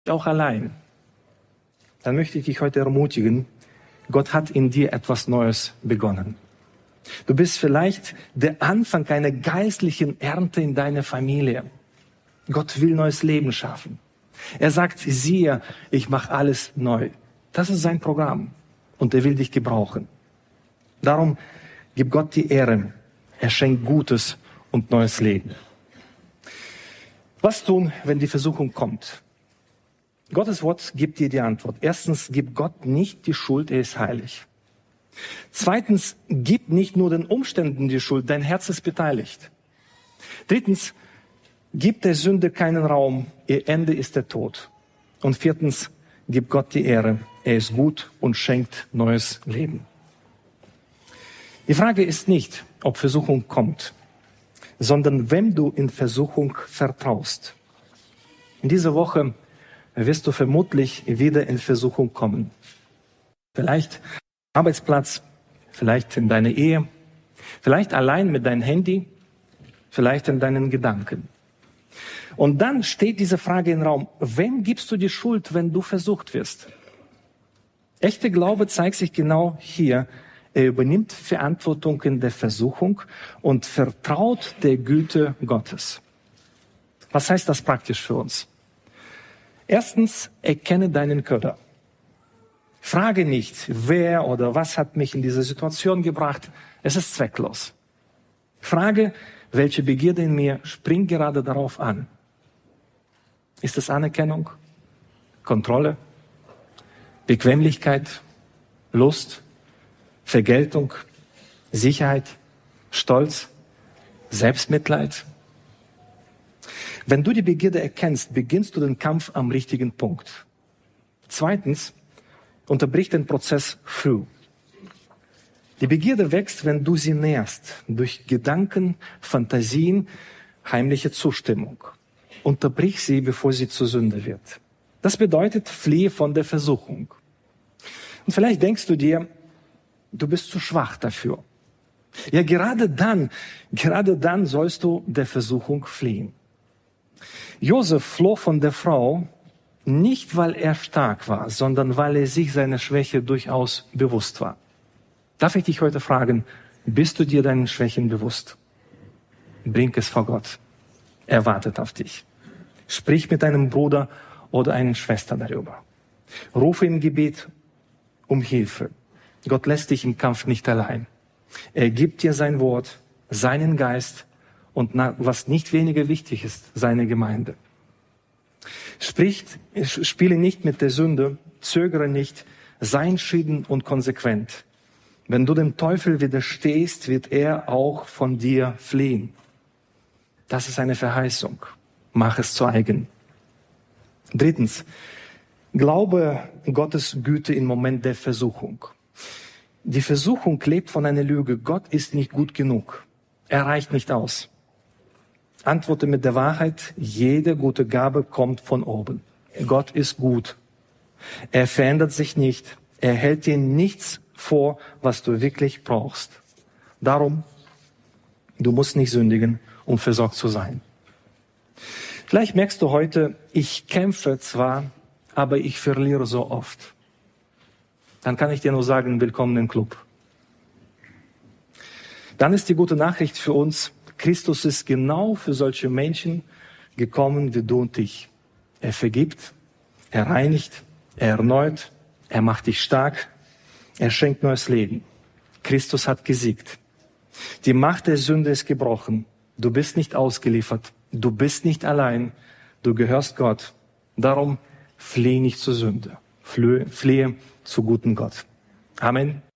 auch allein, dann möchte ich dich heute ermutigen, Gott hat in dir etwas Neues begonnen. Du bist vielleicht der Anfang einer geistlichen Ernte in deiner Familie. Gott will neues Leben schaffen. Er sagt, siehe, ich mache alles neu. Das ist sein Programm und er will dich gebrauchen. Darum gib Gott die Ehre. Er schenkt Gutes und neues Leben. Was tun, wenn die Versuchung kommt? Gottes Wort gibt dir die Antwort. Erstens, gib Gott nicht die Schuld, er ist heilig. Zweitens, gib nicht nur den Umständen die Schuld, dein Herz ist beteiligt. Drittens, gib der Sünde keinen Raum, ihr Ende ist der Tod. Und viertens, gib Gott die Ehre, er ist gut und schenkt neues Leben. Die Frage ist nicht, ob Versuchung kommt, sondern wem du in Versuchung vertraust. In dieser Woche wirst du vermutlich wieder in Versuchung kommen. Vielleicht am Arbeitsplatz, vielleicht in deiner Ehe, vielleicht allein mit deinem Handy, vielleicht in deinen Gedanken. Und dann steht diese Frage im Raum, wem gibst du die Schuld, wenn du versucht wirst? Echter Glaube zeigt sich genau hier. Er übernimmt Verantwortung in der Versuchung und vertraut der Güte Gottes. Was heißt das praktisch für uns? Erstens, erkenne deinen Köder. Frage nicht, wer oder was hat mich in diese Situation gebracht. Es ist zwecklos. Frage, welche Begierde in mir springt gerade darauf an. Ist es Anerkennung, Kontrolle, Bequemlichkeit, Lust, Vergeltung, Sicherheit, Stolz, Selbstmitleid? Wenn du die Begierde erkennst, beginnst du den Kampf am richtigen Punkt. Zweitens, unterbrich den Prozess früh. Die Begierde wächst, wenn du sie nährst, durch Gedanken, Fantasien, heimliche Zustimmung. Unterbrich sie, bevor sie zur Sünde wird. Das bedeutet, fliehe von der Versuchung. Und vielleicht denkst du dir, du bist zu schwach dafür. Ja, gerade dann sollst du der Versuchung fliehen. Josef floh von der Frau, nicht weil er stark war, sondern weil er sich seiner Schwäche durchaus bewusst war. Darf ich dich heute fragen, bist du dir deinen Schwächen bewusst? Bring es vor Gott. Er wartet auf dich. Sprich mit deinem Bruder oder einer Schwester darüber. Rufe im Gebet um Hilfe. Gott lässt dich im Kampf nicht allein. Er gibt dir sein Wort, seinen Geist und was nicht weniger wichtig ist, seine Gemeinde. Spiele nicht mit der Sünde, zögere nicht, sei entschieden und konsequent. Wenn du dem Teufel widerstehst, wird er auch von dir fliehen. Das ist eine Verheißung. Mach es zu eigen. Drittens, glaube Gottes Güte im Moment der Versuchung. Die Versuchung lebt von einer Lüge. Gott ist nicht gut genug. Er reicht nicht aus. Antworte mit der Wahrheit. Jede gute Gabe kommt von oben. Gott ist gut. Er verändert sich nicht. Er hält dir nichts vor, was du wirklich brauchst. Darum, du musst nicht sündigen, um versorgt zu sein. Vielleicht merkst du heute, ich kämpfe zwar, aber ich verliere so oft. Dann kann ich dir nur sagen, willkommen im Club. Dann ist die gute Nachricht für uns, Christus ist genau für solche Menschen gekommen wie du und ich. Er vergibt, er reinigt, er erneuert, er macht dich stark, er schenkt neues Leben. Christus hat gesiegt. Die Macht der Sünde ist gebrochen. Du bist nicht ausgeliefert. Du bist nicht allein. Du gehörst Gott. Darum fliehe nicht zur Sünde. Fliehe zu guten Gott. Amen.